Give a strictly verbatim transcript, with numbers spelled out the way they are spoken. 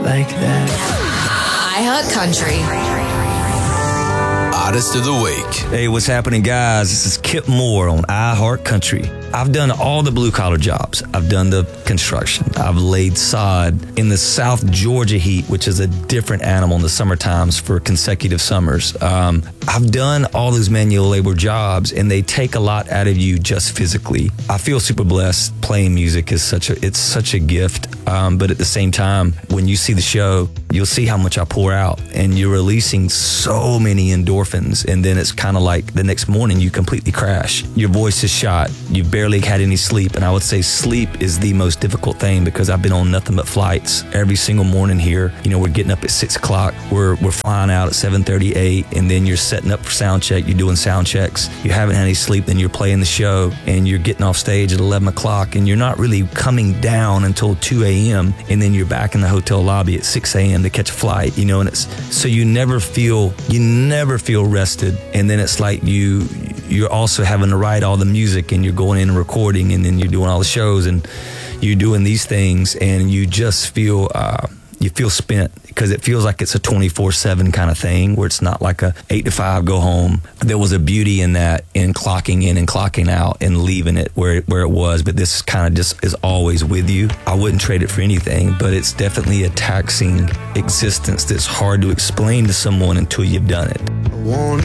like that. iHeartCountry. Artist of the Week. Hey, what's happening, guys? This is Kip Moore on iHeartCountry. I've done all the blue-collar jobs. I've done the construction. I've laid sod in the South Georgia heat, which is a different animal in the summer times for consecutive summers. Um, I've done all those manual labor jobs, and they take a lot out of you just physically. I feel super blessed. Playing music is such a it's such a gift. Um, but at the same time, when you see the show, you'll see how much I pour out, and you're releasing so many endorphins, and then it's kind of like the next morning you completely crash. Your voice is shot. You barely had any sleep, and I would say sleep is the most difficult thing because I've been on nothing but flights every single morning here. You know, we're getting up at six o'clock. We're we're flying out at seven thirty-eight, and then you're setting up for sound check. You're doing sound checks. You haven't had any sleep. Then you're playing the show, and you're getting off stage at eleven o'clock, and you're not really coming down until two a.m. and then you're back in the hotel lobby at six a.m. to catch a flight. You know, and it's so you never feel you never feel rested, and then it's like you. You're also having to write all the music, and you're going in and recording, and then you're doing all the shows, and you're doing these things, and you just feel uh, you feel spent because it feels like it's a twenty-four seven kind of thing where it's not like a eight to five go home. There was a beauty in that, in clocking in and clocking out and leaving it where it, where it was, but this kind of just is always with you. I wouldn't trade it for anything, but it's definitely a taxing existence that's hard to explain to someone until you've done it.